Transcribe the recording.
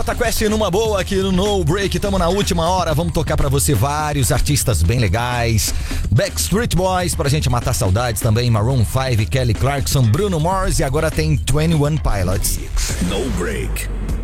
Jota Quest numa boa aqui no No Break, tamo na última hora, vamos tocar pra você vários artistas bem legais, Backstreet Boys pra gente matar saudades também, Maroon 5, Kelly Clarkson, Bruno Mars e agora tem 21 Pilots. No Break.